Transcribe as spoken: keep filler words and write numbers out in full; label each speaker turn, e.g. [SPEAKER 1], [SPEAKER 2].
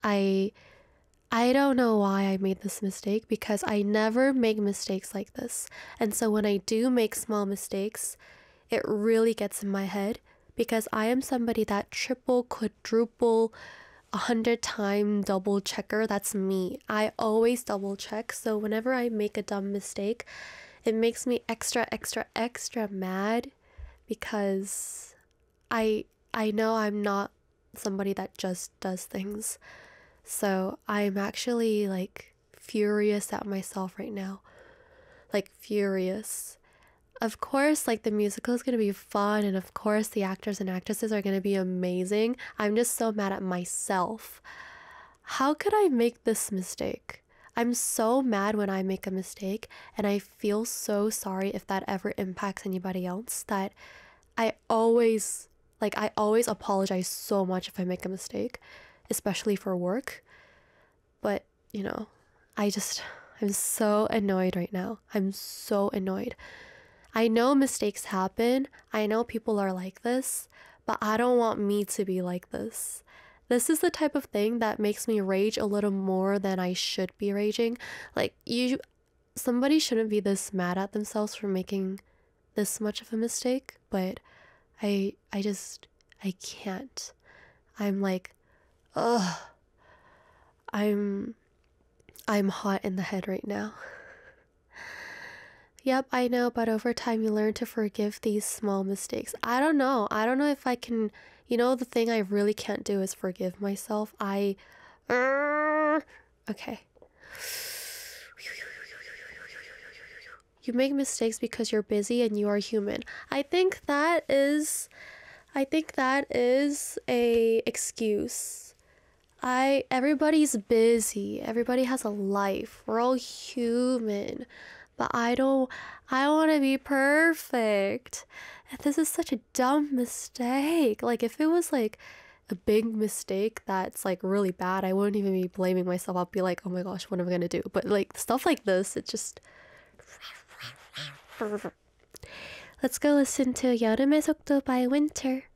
[SPEAKER 1] I I don't know why I made this mistake because I never make mistakes like this. And so when I do make small mistakes, it really gets in my head because I am somebody that triple, quadruple, a hundred time double checker. That's me. I always double check. So whenever I make a dumb mistake, it makes me extra, extra, extra mad because I I know I'm not somebody that just does things. So I'm actually like furious at myself right now. Like furious. Of course, like the musical is going to be fun, and of course, the actors and actresses are going to be amazing. I'm just so mad at myself. How could I make this mistake? I'm so mad when I make a mistake, and I feel so sorry if that ever impacts anybody else. That I always, like, I always apologize so much if I make a mistake, especially for work. But, you know, I just, I'm so annoyed right now. I'm so annoyed. I know mistakes happen. I know people are like this, but I don't want me to be like this. This is the type of thing that makes me rage a little more than I should be raging. Like, you, somebody shouldn't be this mad at themselves for making this much of a mistake, but I, I just, I can't. I'm like, ugh. I'm, I'm hot in the head right now. Yep, I know, but over time you learn to forgive these small mistakes. I don't know. I don't know if I can, you know, the thing I really can't do is forgive myself. I, uh, okay. You make mistakes because you're busy and you are human. I think that is, I think that is a excuse. I, everybody's busy. Everybody has a life. We're all human. But I don't, I want to be perfect. And this is such a dumb mistake. Like, if it was like a big mistake that's like really bad, I wouldn't even be blaming myself. I'll be like, oh my gosh, what am I gonna do? But like stuff like this, it just. Let's go listen to 여름의 속도 by Winter.